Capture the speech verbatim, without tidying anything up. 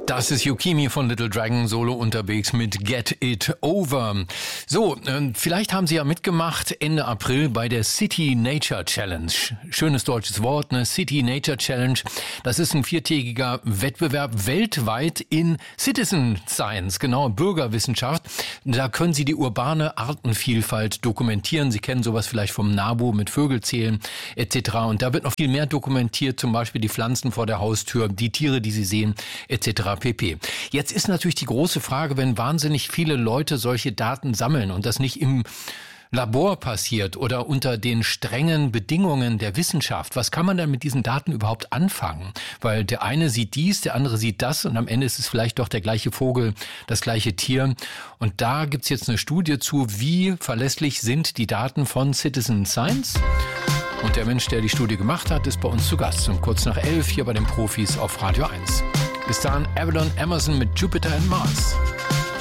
Das ist Yukimi von Little Dragon Solo unterwegs mit Get It Over. So, äh, vielleicht haben Sie ja mitgemacht Ende April bei der City Nature Challenge. Schönes deutsches Wort, ne? City Nature Challenge. Das ist ein viertägiger Wettbewerb weltweit in Citizen Science, genau, Bürgerwissenschaft. Da können Sie die urbane Artenvielfalt dokumentieren. Sie kennen sowas vielleicht vom NABU mit Vögelzählen et cetera. Und da wird noch viel mehr dokumentiert, zum Beispiel die Pflanzen vor der Haustür, die Tiere, die Sie sehen, et cetera pp. Jetzt ist natürlich die große Frage, wenn wahnsinnig viele Leute solche Daten sammeln und das nicht im Labor passiert oder unter den strengen Bedingungen der Wissenschaft. Was kann man dann mit diesen Daten überhaupt anfangen? Weil der eine sieht dies, der andere sieht das und am Ende ist es vielleicht doch der gleiche Vogel, das gleiche Tier. Und da gibt's jetzt eine Studie zu, wie verlässlich sind die Daten von Citizen Science? Und der Mensch, der die Studie gemacht hat, ist bei uns zu Gast. Um kurz nach elf hier bei den Profis auf Radio eins. Bis dahin Avalon Emerson mit Jupiter and Mars.